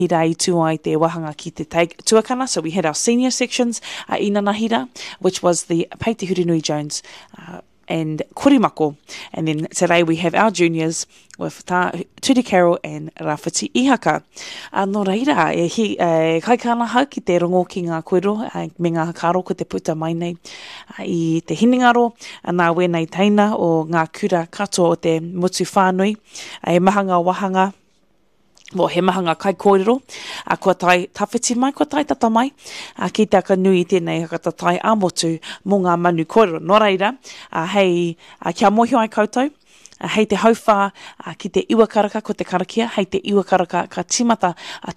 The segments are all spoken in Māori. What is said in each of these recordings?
Hira I tu ai te wahanga ki te tuakana. So we had our senior sections, Inana Hira, which was the Paiti Hurinui Jones and Korimako. And then today we have our juniors with Turi Carol and Rafiti Ihaka. Nō reira, kai kāna hau ki te rongo ki ngā koero, me ngā karo ko te puta mai nei I te hiningaro, nā wēnei teina o ngā kura katoa o te mutu whānui, e mahanga wahanga, he mahanga kai kōrero, kua tai tawhiti mai, kua tai tata mai, ki te aka nui I tēnei haka tai āmotu mō ngā manu kōrero. Nō reira, hei kia mohio ai koutou, hei te hauwha ki te iwakaraka ko te karakia, hei te iwakaraka ka timata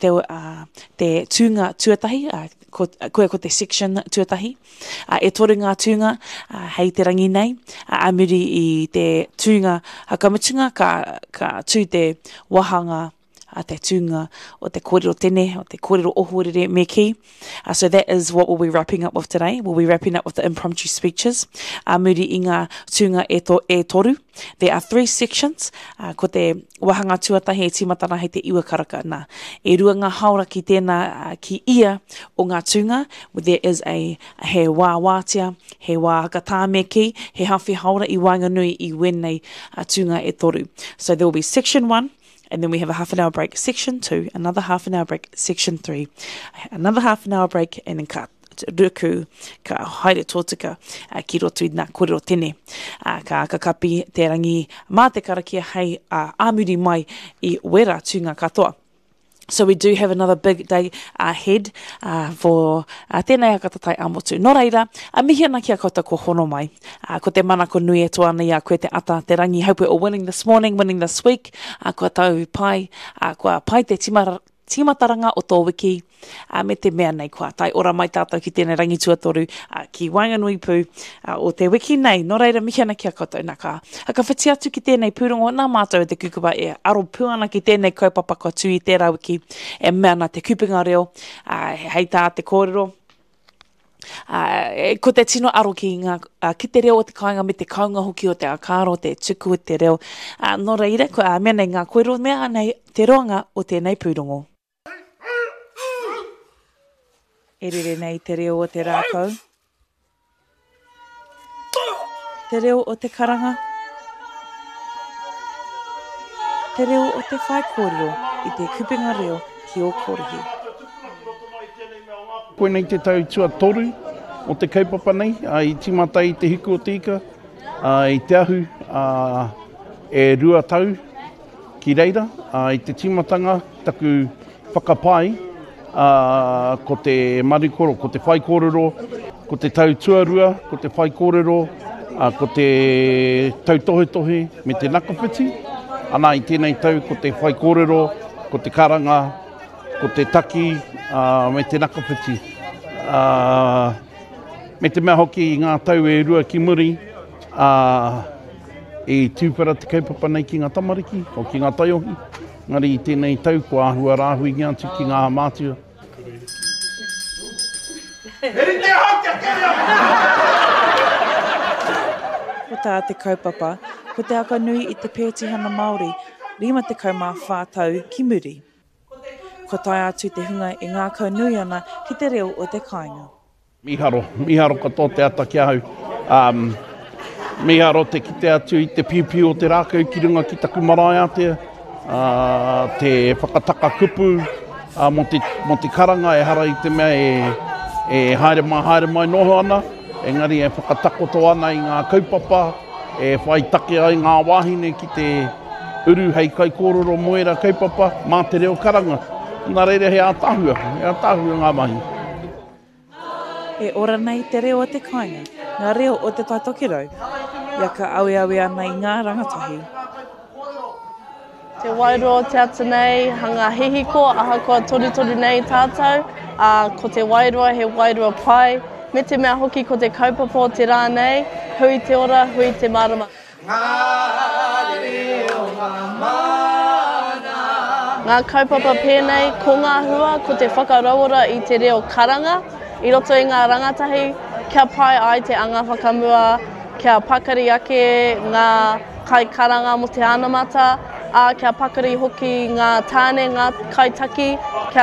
te tūnga tuatahi, koe ko te section tuatahi, e toru ngā tūnga, hei te rangi nei, amuri I te tūnga hakamutunga ka tū te wahanga, te tūnga o te kōrero tene, o te kōrero ohorere me ki. So that is what we'll be wrapping up with today. We'll be wrapping up with the impromptu speeches. Muri I ngā tūnga e toru. There are 3 sections. Ko te wahanga tuatahi e timatana hei te iwakaraka. Nā, e rua ngā haura ki tēnā ki ia o ngā tūnga. There is he wā wātia, he wā haka me ki, he hawhi haura I Wainganui I wenei tūnga e toru. So there will be section 1. And then we have a half an hour break, section 2, another half an hour break, section 3, another half an hour break, and then ka ruku, ka haere tōtuka, ki roto I nā kōrero tene, ka kakapi te rangi mā te karakia hei āmuri mai I wera tūnga katoa. So we do have another big day ahead for tēnei akatatai āmotu. Nō reira, mihi ana kia koutou ko hono mai. Ko te mana ko nui e toa nei koe te ata te rangi. Hope we're all winning this morning, winning this week. Kua tau pai, kua pai te timataranga o tō wiki, me te mea nei kua tai ora mai tātou ki tēnei rangi tuatoru ki Wainganui pū o te wiki nei. Nō reira, mihi ana kia koutou nā ka whiti atu ki tēnei pūrongo, nā mātou e te kukupa e aro pūana ki tēnei kaupapa kua tū I tērā wiki, e mea na te kupunga reo, hei tā te kōrero. Ko te tino aro ki ngā ki te reo o te kāinga me te kaunga hoki o te akaro, te tuku o te reo. Nō reira, mea nei ngā koero, mea nei te roanga o tēnei pūrongo. E rere nei te reo o te rākau. Te reo o te karanga. Te reo o te whai kōrero I te kupunga reo ki o kōrehi. Koe nei te tau tua toru o te kaupapa nei, I timata I te hiku o tika, I te ahu e rua tau ki reira, I te timatanga taku whakapai, ko te marikoro, ko te whai kōrero, ko te tau tuarua, ko te whai kōrero, ko te tau tohe me te nakawhiti, ana I tēnei tau ko te whai kōrero, ko te karanga, ko te taki, me te nakawhiti. Me te mea hoki I ngā tau e rua ki muri, e tūpera te kaupapa nei ki ngā tamariki, o ki ngā taiohi. Ngari I tēnei tau ko āhua rāhui ngi atu ki ngā mātua. Ko tā te kaupapa, ko te aka nui I te pētihana Māori, 54 tau ki muri. Ko tai atu te hunga I ngā kaunui ana ki te reo o te kāinga. Miharo katoa te ata kia hau. Miharo te kite atu I te piupiu o te rākau ki runga ki taku marae atea. Te whakataka kupu mo te karanga e hara I te mea e haere mai noho ana. Engari e whakatakoto ana I ngā kaupapa, e whai take ai ngā wāhine ki te uru hei kai kōrero moera kaupapa mā te reo karanga. Nā reira he ātahua ngā mahi. E ora nei te reo o te kāinga, ngā reo o te taitokirau, ia ka awe ana I ngā rangatahi. Te wairoa te ata nei, hanga hihiko, ahakoa tori nei tātou, ko te wairoa, he wairoa pai, me te mea hoki ko te kaupapa o te rā nei, hui te ora, hui te marama. Ngā kaupapa pēnei, ko ngā hua, ko te whakarawara I te reo karanga, I roto I ngā rangatahi, kia pai ai te anga whakamua, kia pakari ake ngā kai karanga mo te anamata, kia pakari hoki ngā tāne, ngā kaitaki, kia